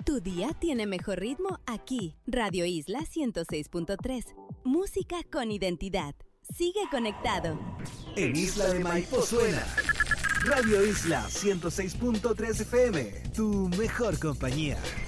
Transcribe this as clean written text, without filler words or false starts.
Tu día tiene mejor ritmo aquí. Radio Isla 106.3. Música con identidad. Sigue conectado. En Isla de Maipo suena Radio Isla 106.3 FM, tu mejor compañía.